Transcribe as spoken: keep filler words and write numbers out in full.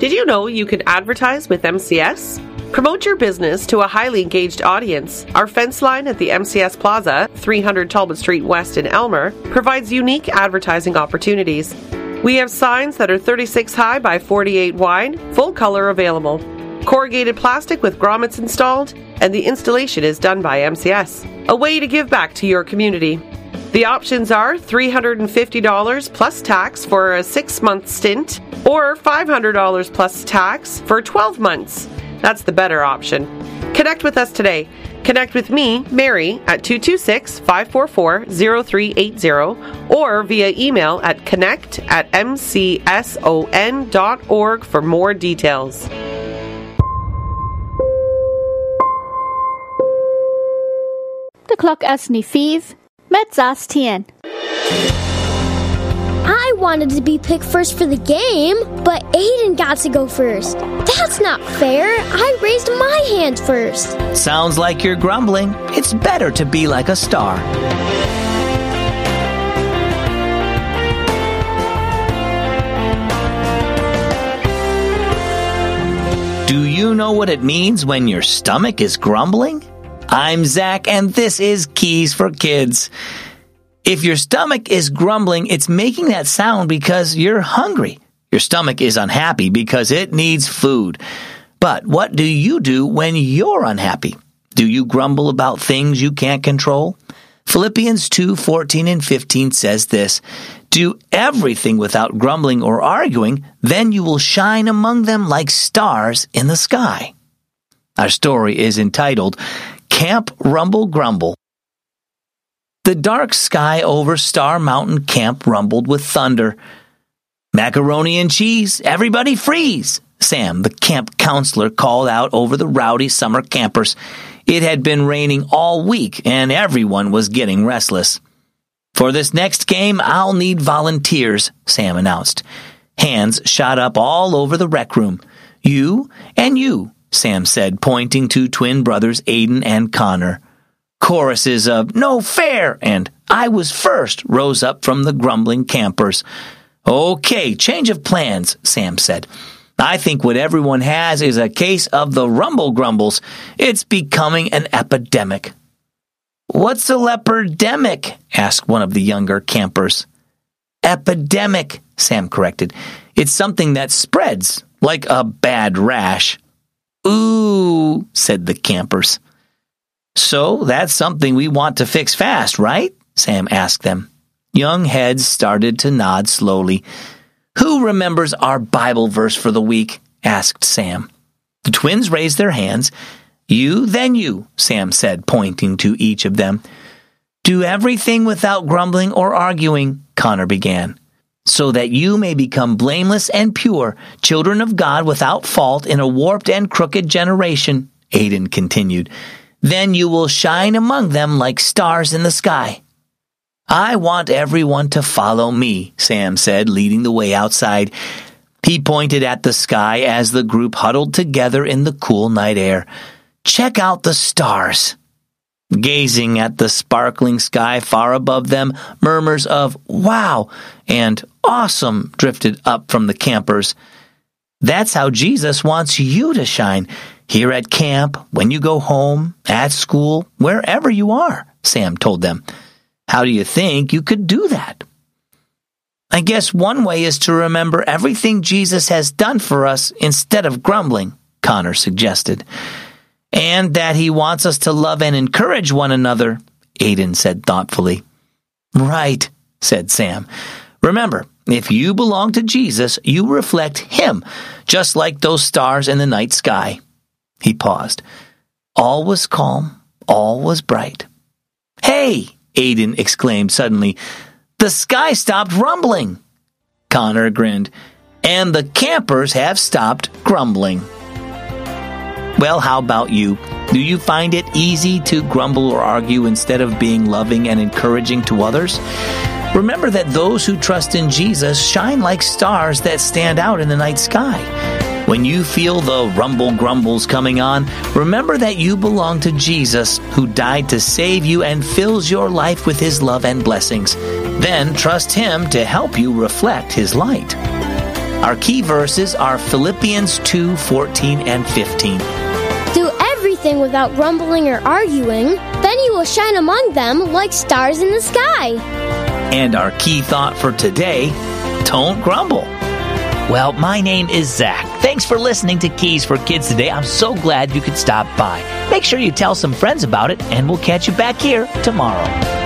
Did you know you can advertise with M C S? Promote your business to a highly engaged audience. Our fence line at the M C S Plaza, three hundred Talbot Street West in Elmer, provides unique advertising opportunities. We have signs that are thirty-six high by forty-eight wide, full color available. Corrugated plastic with grommets installed, and the installation is done by M C S. A way to give back to your community. The options are three hundred fifty dollars plus tax for a six-month stint, or five hundred dollars plus tax for twelve months. That's the better option. Connect with us today. Connect with me, Mary, at two two six, five four four, zero three eight zero or via email at connect at m c s o n dot org for more details. The clock is ni five, met zas tien. I wanted to be picked first for the game, but Aiden got to go first. That's not fair. I raised my hand first. Sounds like you're grumbling. It's better to be like a star. Do you know what it means when your stomach is grumbling? I'm Zach, and this is Keys for Kids. If your stomach is grumbling, it's making that sound because you're hungry. Your stomach is unhappy because it needs food. But what do you do when you're unhappy? Do you grumble about things you can't control? Philippians two fourteen and fifteen says this, "Do everything without grumbling or arguing, then you will shine among them like stars in the sky." Our story is entitled, Camp Rumble Grumble. The dark sky over Star Mountain Camp rumbled with thunder. "Macaroni and cheese, everybody freeze!" Sam, the camp counselor, called out over the rowdy summer campers. It had been raining all week, and everyone was getting restless. "For this next game, I'll need volunteers," Sam announced. Hands shot up all over the rec room. "You and you," Sam said, pointing to twin brothers Aiden and Connor. Choruses of "No fair" and "I was first" rose up from the grumbling campers. "Okay, change of plans," Sam said. "I think what everyone has is a case of the rumble grumbles. It's becoming an epidemic." "What's a leopardemic?" asked one of the younger campers. "Epidemic," Sam corrected. "It's something that spreads, like a bad rash." "Ooh," said the campers. "So that's something we want to fix fast, right?" Sam asked them. Young heads started to nod slowly. "Who remembers our Bible verse for the week?" asked Sam. The twins raised their hands. "You, then you," Sam said, pointing to each of them. "Do everything without grumbling or arguing," Connor began, "so that you may become blameless and pure, children of God without fault in a warped and crooked generation," Aiden continued. "Then you will shine among them like stars in the sky." "I want everyone to follow me," Sam said, leading the way outside. He pointed at the sky as the group huddled together in the cool night air. "Check out the stars." Gazing at the sparkling sky far above them, murmurs of "wow" and "awesome" drifted up from the campers. "That's how Jesus wants you to shine. Here at camp, when you go home, at school, wherever you are," Sam told them. "How do you think you could do that?" "I guess one way is to remember everything Jesus has done for us instead of grumbling," Connor suggested. "And that he wants us to love and encourage one another," Aiden said thoughtfully. "Right," said Sam. "Remember, if you belong to Jesus, you reflect him, just like those stars in the night sky." He paused. All was calm. All was bright. "Hey!" Aiden exclaimed suddenly. "The sky stopped rumbling." Connor grinned. "And the campers have stopped grumbling." Well, how about you? Do you find it easy to grumble or argue instead of being loving and encouraging to others? Remember that those who trust in Jesus shine like stars that stand out in the night sky. When you feel the rumble grumbles coming on, remember that you belong to Jesus, who died to save you and fills your life with his love and blessings. Then trust him to help you reflect his light. Our key verses are Philippians two fourteen and fifteen. Do everything without grumbling or arguing, then you will shine among them like stars in the sky. And our key thought for today, don't grumble. Well, my name is Zach. Thanks for listening to Keys for Kids today. I'm so glad you could stop by. Make sure you tell some friends about it, and we'll catch you back here tomorrow.